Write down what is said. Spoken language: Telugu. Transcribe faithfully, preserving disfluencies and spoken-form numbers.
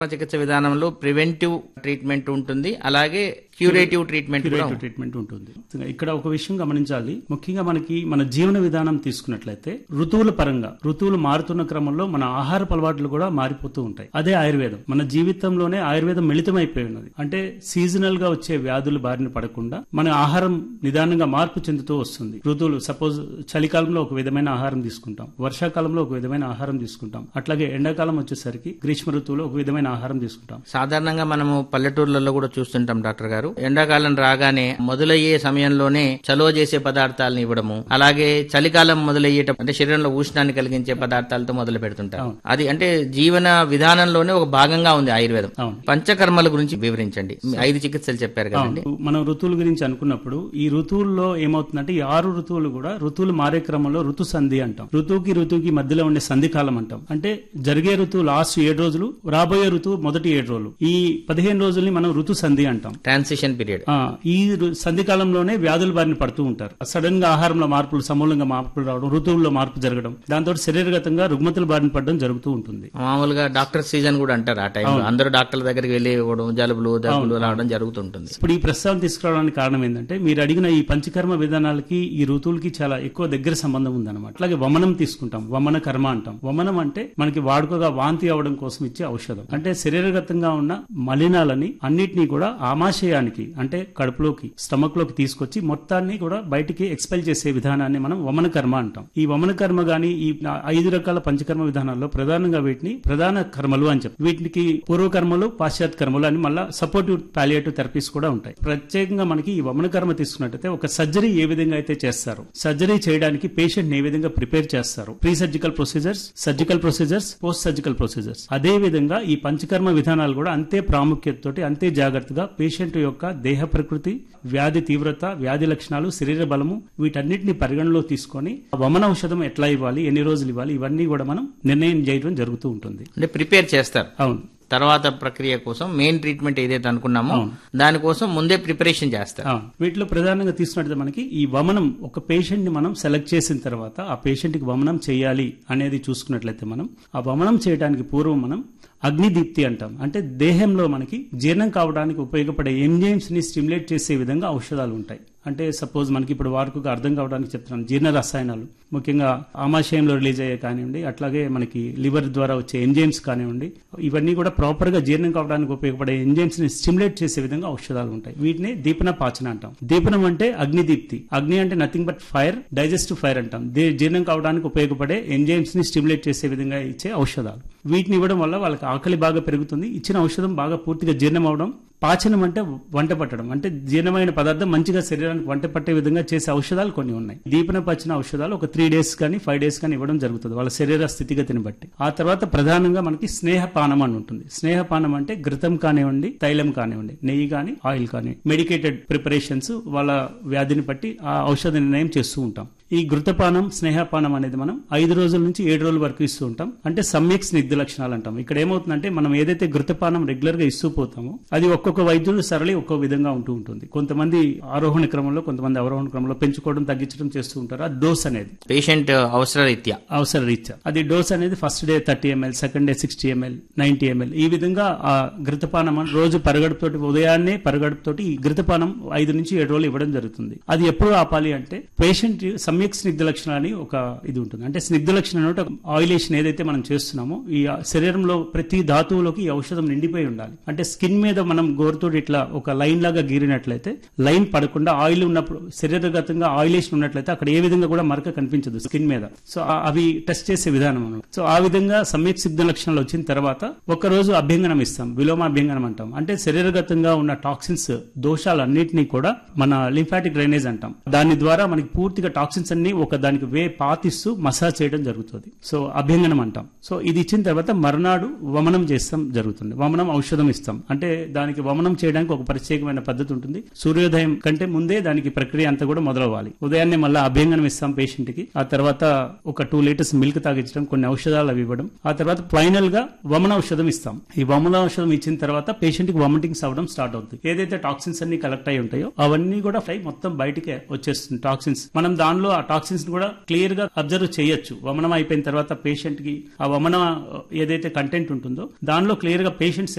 చికిత్స విధానంలో ప్రివెంటివ్ ట్రీట్మెంట్ ఉంటుంది, అలాగే క్యూరేటివ్ ట్రీట్మెంట్ క్యూరేటివ్ ట్రీట్మెంట్ ఉంటుంది. ఇక్కడ ఒక విషయం గమనించాలి. ముఖ్యంగా మనకి మన జీవన విధానం తీసుకున్నట్లయితే ఋతువుల పరంగా ఋతువులు మారుతున్న క్రమంలో మన ఆహార అలవాట్లు కూడా మారిపోతూ ఉంటాయి. అదే ఆయుర్వేదం. మన జీవితంలోనే ఆయుర్వేదం మిళితమైపోయి ఉన్నది. అంటే సీజనల్ గా వచ్చే వ్యాధులు బారిన పడకుండా మన ఆహారం నిదానంగా మార్పు చెందుతూ వస్తుంది. ఋతువులు సపోజ్ చలికాలంలో ఒక విధమైన ఆహారం తీసుకుంటాం, వర్షాకాలంలో ఒక విధమైన ఆహారం తీసుకుంటాం, అట్లాగే ఎండాకాలం వచ్చేసరికి గ్రీష్మ ఋతువులో ఒక విధమైన ఆహారం తీసుకుంటాం. సాధారణంగా మనము పల్లెటూర్లలో కూడా చూస్తుంటాం డాక్టర్ గారు, ఎండాకాలం రాగానే మొదలయ్యే సమయంలోనే చలువ చేసే పదార్థాలను ఇవ్వడము, అలాగే చలికాలం మొదలయ్యేట అంటే శరీరంలో ఉష్ణాన్ని కలిగించే పదార్థాలతో మొదలు పెడుతుంటారు. అది అంటే జీవన విధానంలోనే ఒక భాగంగా ఉంది ఆయుర్వేదం. పంచకర్మల గురించి వివరించండి. ఐదు చికిత్సలు చెప్పారు కదండి. మనం ఋతువుల గురించి అనుకున్నప్పుడు ఈ ఋతువుల్లో ఏమవుతుందంటే ఈ ఆరు ఋతువులు కూడా ఋతువులు మారే క్రమంలో ఋతు సంధి అంటాం. ఋతువుకి ఋతువుకి మధ్యలో ఉండే సంధి కాలం అంటాం. అంటే జరిగే ఋతువు లాస్ట్ ఏడు రోజులు, రాబోయే ఋతువు మొదటి ఏడు రోజులు, ఈ పదిహేను రోజుల్ని మనం ఋతు సంధి అంటాం. Transition period. ఈ సంధి కాలంలోనే వ్యాధుల బారిన పడుతూ ఉంటారు. సడన్ గా ఆహారంలో మార్పులు, సమూలంగా మార్పులు రావడం, ఋతువుల్లో మార్పు జరగడం, దాంతో శరీరగతంగా రుగ్మతలు బారిన పడడం జరుగుతూ ఉంటుంది. మామూలుగా డాక్టర్ సీజన్ కూడా అంటారు. ఆ టైంలో అందరూ డాక్టర్ల దగ్గరికి వెళ్ళి ఇవ్వడం, జలుబులు దగ్గులు రావడం జరుగుతుంటుంది. ఇప్పుడు ఈ ప్రస్తావన తీసుకురావడానికి కారణం ఏంటంటే మీరు అడిగిన ఈ పంచకర్మ విధానాలకి ఈ ఋతువులకి చాలా ఎక్కువ దగ్గర సంబంధం ఉందన్నమాట. అలాగే వమనం తీసుకుంటాం, వమన కర్మ అంటాం. వమనం అంటే మనకి వాడుకగా వాంతి అవడం కోసం ఇచ్చే ఔషధం. అంటే శరీరగతంగా ఉన్న మలినాలని అన్నిటినీ కూడా ఆమాశయానికి అంటే కడుపులోకి, స్టమక్ లోకి తీసుకొచ్చి మొత్తాన్ని కూడా బయటికి ఎక్స్పెల్ చేసే విధానాన్ని మనం వమన కర్మ అంటాం. ఈ వమన కర్మ గాని ఈ ఐదు రకాల పంచకర్మ విధానాల్లో ప్రధానంగా వీటిని ప్రధాన కర్మలు అని చెప్పి, వీటికి పూర్వకర్మలు, పాశ్చాత్య కర్మలు అని మళ్ళా సపోర్టివ్ పాలియేటివ్ థెరపీస్ కూడా ఉంటాయి. ప్రత్యేకంగా మనకి ఈ వమన కర్మ తీసుకున్నట్టయితే ఒక సర్జరీ ఏ విధంగా అయితే చేస్తారు, సర్జరీ చేయడానికి పేషెంట్ ఏ విధంగా ప్రిపేర్ చేస్తారు, pre surgical procedures, surgical procedures, post surgical procedures, అదే విధంగా ఈ పంచకర్మ విధానాలు కూడా అంతే ప్రాముఖ్యతతోటి అంతే జాగ్రత్తగా పేషెంట్ యొక్క దేహ ప్రకృతి, వ్యాధి తీవ్రత, వ్యాధి లక్షణాలు, శరీర బలము వీటన్నిటిని పరిగణలో తీసుకొని వమన ఔషధం ఎట్లా ఇవ్వాలి, ఎన్ని రోజులు ఇవ్వాలి, ఇవన్నీ కూడా మనం నిర్ణయం చేయడం జరుగుతూ ఉంటుంది. అంటే ప్రిపేర్ చేస్తారు. అవును. తర్వాత ప్రక్రియ కోసం మెయిన్ ట్రీట్మెంట్ ఏదైతే అనుకున్నామో దానికోసం ముందే ప్రిపరేషన్ చేస్తారు. వీటిలో ప్రధానంగా తీసుకున్నట్టు మనకి ఈ వమనం ఒక పేషెంట్ ని మనం సెలెక్ట్ చేసిన తర్వాత ఆ పేషెంట్ కి వమనం చేయాలి అనేది చూసుకున్నట్లయితే మనం ఆ వమనం చేయడానికి పూర్వం మనం అగ్నిదీప్తి అంటాం. అంటే దేహంలో మనకి జీర్ణం కావడానికి ఉపయోగపడే ఎంజైమ్స్ ని స్టిమ్యులేట్ చేసే విధంగా ఔషధాలు ఉంటాయి. అంటే సపోజ్ మనకి ఇప్పుడు వారికి అర్థం కావడానికి చెప్తున్నాను, జీర్ణ రసాయనాలు ముఖ్యంగా ఆమాశయంలో రిలీజ్ అయ్యే కానివ్వండి, అట్లాగే మనకి లివర్ ద్వారా వచ్చే ఎంజైమ్స్ కానివ్వండి, ఇవన్నీ కూడా ప్రాపర్ గా జీర్ణం కావడానికి ఉపయోగపడే ఎంజైమ్స్ ని స్టిమ్యులేట్ చేసే విధంగా ఔషధాలు ఉంటాయి. వీటిని దీపన పాచన అంటాం. దీపనం అంటే అగ్నిదీప్తి. అగ్ని అంటే nothing but fire, digestive fire అంటాం. జీర్ణం కావడానికి ఉపయోగపడే ఎంజైమ్స్ ని స్టిమ్యులేట్ చేసే విధంగా ఇచ్చే ఔషధాలు. వీటిని ఇవ్వడం వల్ల వాళ్ళకి ఆకలి బాగా పెరుగుతుంది, ఇచ్చిన ఔషధం బాగా పూర్తిగా జీర్ణం అవడం. పాచనం అంటే వంట పట్టడం, అంటే జీర్ణమైన పదార్థం మంచిగా శరీరానికి వంట పట్టే విధంగా చేసే ఔషధాలు కొన్ని ఉన్నాయి. దీపన పచ్చిన ఔషధాలు ఒక త్రీ డేస్ కానీ ఫైవ్ డేస్ కానీ ఇవ్వడం జరుగుతుంది వాళ్ళ శరీర స్థితిగతిని బట్టి. ఆ తర్వాత ప్రధానంగా మనకి స్నేహపానం అని ఉంటుంది. స్నేహపానం అంటే ఘృతం కానివ్వండి, తైలం కానివ్వండి, నెయ్యి కానీ, ఆయిల్ కానీ, మెడికేటెడ్ ప్రిపరేషన్స్ వాళ్ళ వ్యాధిని బట్టి ఆ ఔషధ నిర్ణయం చేస్తూ ఉంటాం. ఈ ఘృతపానం, స్నేహపానం అనేది మనం ఐదు రోజుల నుంచి ఏడు రోజుల వరకు ఇస్తూ ఉంటాం. అంటే సమ్యక్ స్నిగ్ధ లక్షణాలు అంటాం. ఇక్కడ ఏమవుతుందంటే మనం ఏదైతే ఘృతపానం రెగ్యులర్ గా ఇస్తూ పోతామో అది ఒక్కొక్క వైద్యుడు సరళి ఒక్కో విధంగా ఉంటూ ఉంటుంది. కొంతమంది ఆరోహణ క్రమంలో, కొంతమంది అవరోహణ క్రమంలో పెంచుకోవడం, తగ్గించడం చేస్తూ ఉంటారు. ఆ డోస్ అనేది పేషెంట్ అవసర రీత్యా అవసర రీత్యా అది డోస్ అనేది first day thirty ML, second day sixty ML, ninety ML, ఈ విధంగా ఆ ఘృతపానం రోజు పరగడుపుతోటి, ఉదయాన్నే పరగడుపుతోటి ఈ ఘృతపానం ఐదు నుంచి ఏడు రోజులు ఇవ్వడం జరుగుతుంది. అది ఎప్పుడు ఆపాలి అంటే పేషెంట్ సమ్యక్ స్నిగ్ధ లక్షణం అని ఒక ఇది ఉంటుంది. అంటే స్నిగ్ధ లక్షణం అంటే ఆయిలేషన్ ఏదైతే మనం చేస్తున్నామో ఈ శరీరంలో ప్రతి ధాతువులోకి ఈ ఔషధం నిండిపోయి ఉండాలి. అంటే స్కిన్ మీద మనం గోరుతో ఇట్లా ఒక లైన్ లాగా గీరినట్లయితే లైన్ పడకుండా ఆయిల్ ఉన్నప్పుడు శరీరగతంగా ఆయిలేషన్ ఉన్నట్లయితే అక్కడ ఏ విధంగా కూడా మరక కనిపించదు స్కిన్ మీద. సో అవి టెస్ట్ చేసే విధానం అన్నమాట. సో ఆ విధంగా సమ్యక్ సిద్ధ లక్షణాలు వచ్చిన తర్వాత ఒక రోజు అభ్యంగనం ఇస్తాం, విలోమ అభ్యంగనం అంటాం. అంటే శరీరగతంగా ఉన్న టాక్సిన్స్, దోషాలన్నింటినీ కూడా మన లింఫాటిక్ డ్రైనేజ్ అంటాం. దాని ద్వారా మనకి పూర్తిగా టాక్సిన్స్ అన్ని ఒక దానికి వే పాతిస్తూ మసాజ్ చేయడం జరుగుతుంది. సో అభ్యంగనం అంటాం. సో ఇది ఇచ్చిన తర్వాత మర్నాడు వమనం చేస్తాం జరుగుతుంది. వమనం ఔషధం ఇస్తాం. అంటే దానికి వమనం చేయడానికి ఒక ప్రత్యేకమైన పద్ధతి ఉంటుంది. సూర్యోదయం కంటే ముందే దానికి ప్రక్రియ అంతా కూడా మొదలవ్వాలి. ఉదయాన్నే మళ్ళీ అభ్యంగనం ఇస్తాం పేషెంట్ కి. ఆ తర్వాత ఒక టూ లీటర్స్ మిల్క్ తాగించడం, కొన్ని ఔషధాలు అవి ఇవ్వడం. ఆ తర్వాత ఫైనల్ గా వమన ఔషధం ఇస్తాం. ఈ వమన ఔషధం ఇచ్చిన తర్వాత పేషెంట్ కి వామిటింగ్స్ అవ్వడం స్టార్ట్ అవుతుంది. ఏదైతే టాక్సిన్స్ అన్ని కలెక్ట్ అయి ఉంటాయో అవన్నీ కూడా ఫ్లై మొత్తం బయటికి వచ్చేస్తుంది టాక్సిన్స్. మనం దానిలో ఆ టాక్సిన్స్ కూడా క్లియర్ గా అబ్జర్వ్ చేయొచ్చు. వమనం అయిపోయిన తర్వాత పేషెంట్ కి ఆ వమన ఏదైతే కంటెంట్ ఉంటుందో దానిలో క్లియర్ గా పేషెంట్స్